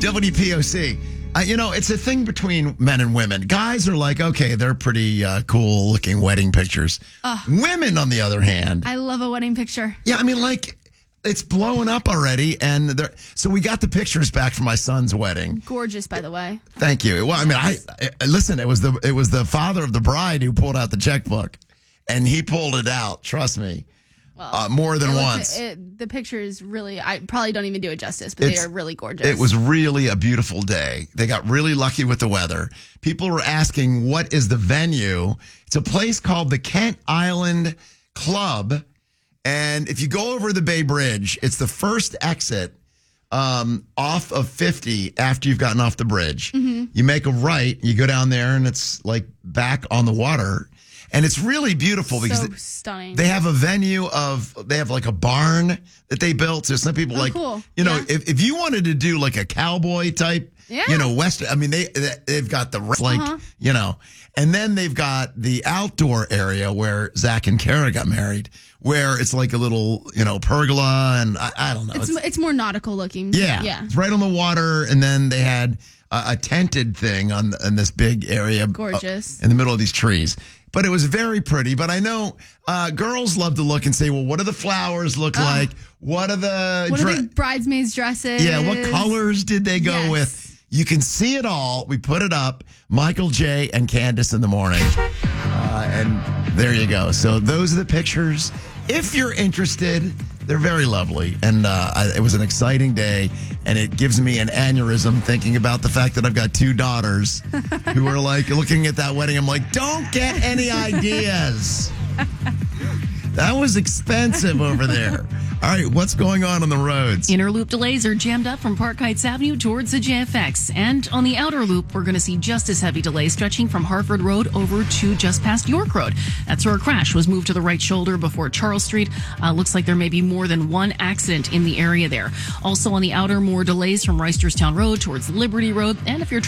WPOC. It's a thing between men and women. Guys are like, okay, they're pretty cool-looking wedding pictures. Women, on the other hand. I love a wedding picture. Yeah, it's blowing up already. So we got the pictures back from my son's wedding. Gorgeous, by the way. Thank you. Well, listen, it was the father of the bride who pulled out the checkbook. And he pulled it out, trust me. More than once. The pictures really, I probably don't even do it justice, but they are really gorgeous. It was really a beautiful day. They got really lucky with the weather. People were asking, what is the venue? It's a place called the Kent Island Club. And if you go over the Bay Bridge, it's the first exit off of 50 after you've gotten off the bridge. Mm-hmm. You make a right, you go down there, and it's like back on the water. And it's really beautiful because stunning. They have a venue they have like a barn that they built. So some people cool. If you wanted to do like a cowboy type, Western, they've got and then they've got the outdoor area where Zach and Kara got married, where it's like a little, pergola. And I don't know. It's more nautical looking. Yeah. It's right on the water. And then they had a tented thing in this big area. Gorgeous. In the middle of these trees. But it was very pretty. But I know girls love to look and say, well, what do the flowers look like? What are the bridesmaids' dresses? Yeah, what colors did they go with? You can see it all. We put it up. Michael J. and Candace in the morning. And there you go. So those are the pictures. If you're interested, they're very lovely. And it was an exciting day. And it gives me an aneurysm thinking about the fact that I've got two daughters who are like looking at that wedding. I'm like, don't get any ideas. That was expensive over there. All right, what's going on the roads? Inner loop delays are jammed up from Park Heights Avenue towards the JFX. And on the outer loop, we're going to see just as heavy delays stretching from Harford Road over to just past York Road. That's where a crash was moved to the right shoulder before Charles Street. Looks like there may be more than one accident in the area there. Also on the outer, more delays from Reisterstown Road towards Liberty Road. And if you're